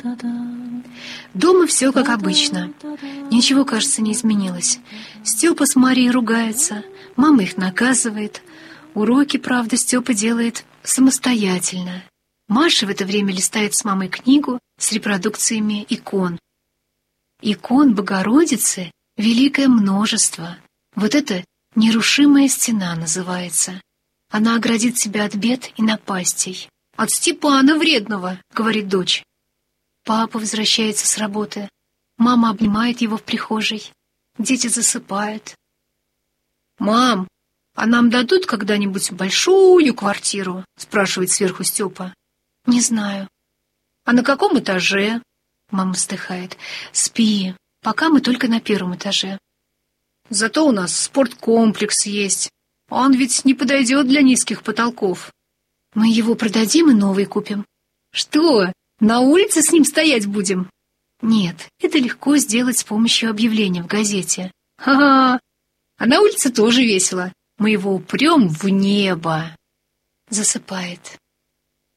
Дома все как обычно. Ничего, кажется, не изменилось. Степа с Марией ругаются, мама их наказывает. Уроки, правда, Степа делает самостоятельно. Маша в это время листает с мамой книгу с репродукциями икон. Икон Богородицы великое множество. Вот это нерушимая стена называется. Она оградит себя от бед и напастей. «От Степана вредного», — говорит дочь. Папа возвращается с работы. Мама обнимает его в прихожей. Дети засыпают. «Мам, а нам дадут когда-нибудь большую квартиру?» — спрашивает сверху Степа. «Не знаю». «А на каком этаже?» Мама вздыхает. «Спи, пока мы только на первом этаже». «Зато у нас спорткомплекс есть. Он ведь не подойдет для низких потолков». «Мы его продадим и новый купим». «Что, на улице с ним стоять будем?» «Нет, это легко сделать с помощью объявления в газете». «Ха-ха! А на улице тоже весело. Мы его упрем в небо». Засыпает.